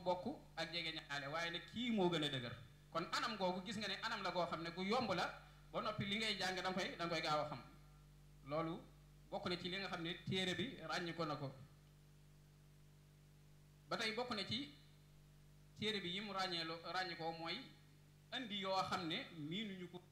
bokk ak jege ñaale waaye nag kii moo gën a dëgër kon anam googu gis nga ne anam la goo xam ne gu yomb la ba noppi li ngay jàng da nga koy gaaw a xam loolu bokk na ci li nga xam ne téere bi ràññi ko na ko ba tey bokk na ci téere bi yi mu ràññi ko mooy indi yoo xam ne miinuñu ko